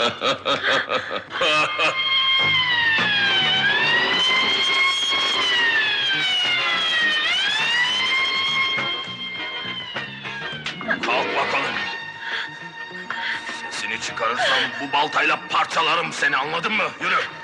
Kalk bakalım! Sesini çıkarırsam bu baltayla parçalarım seni, anladın mı? Yürü!